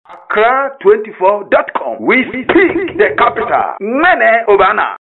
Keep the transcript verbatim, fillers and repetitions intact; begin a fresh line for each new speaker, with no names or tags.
Accra twenty-four dot com. We speak the capital. Mene Obana.